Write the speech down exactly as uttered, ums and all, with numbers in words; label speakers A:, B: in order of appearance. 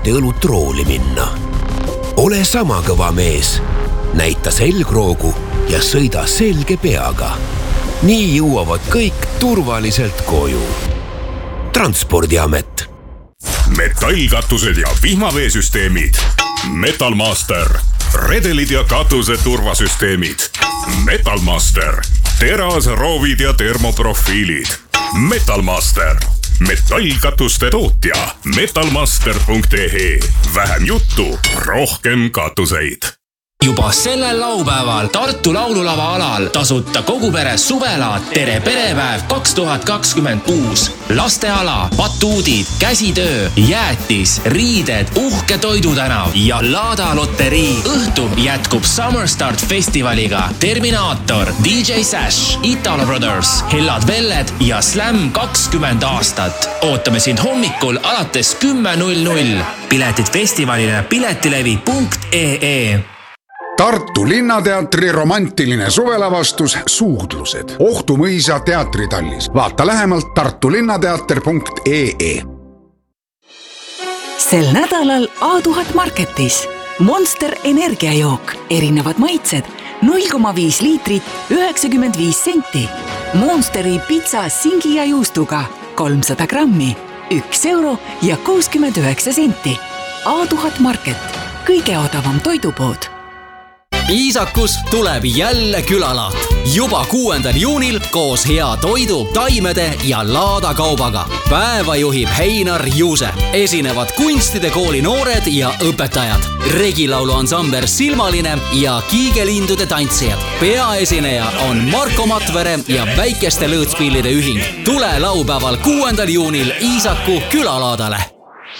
A: ühte õlut rooli minna. Ole sama kõva mees, näita selgroogu ja sõida selge peaga. Nii jõuavad kõik turvaliselt koju. Transpordiamet.
B: Metallkatused ja vihmaveesüsteemid. Metalmaster. Redelid ja katuse turvasüsteemid. Metalmaster. Teras, roovid ja termoprofiilid. Metalmaster. Metallkatuste tootja. metalmaster punkt e e. Vähem juttu, rohkem katuseid.
C: Juba sellel laupäeval Tartu laululava alal tasuta kogu pere suvelaat Tere perepäev kaks tuhat kakskümmend kuus. Lasteala, batuudid, käsitöö, jäätis, riided, uhke toidutänav ja Laada loterii. Õhtu jätkub Summer Start festivaliga Terminaator, D J Sash, Italo Brothers, Hellad Velled ja Slam kakskümmend aastat. Ootame sind hommikul alates kümme null null. Piletid festivalile piletilevi punkt e e.
D: Tartu Linnateatri romantiline suvelavastus Suudlused. Ohtu mõisa teatritallis. Vaata lähemalt tartu linnateater punkt e e.
E: Sel nädalal A tuhat Marketis. Monster energiajook. Erinevad maitsed. null koma viis liitrit, üheksakümmend viis senti. Monsteri pitsa singi ja juustuga. kolmsada grammi. üks euro ja kuuskümmend üheksa senti. A tuhat Market. Kõige odavam toidupood.
F: Iisakus tuleb jälle külalaat. Juba kuuendal juunil koos hea toidu, taimede ja Laada kaubaga. Päeva juhib Heinar Juuse. Esinevad kunstide kooli noored ja õpetajad. Regilaulu ansamber Silmaline ja kiigelindude tantsijad. Peaesineja on Marko Matvere ja Väikeste lõõtspillide ühing. Tule laupäeval kuuendal juunil Iisaku külalaadale.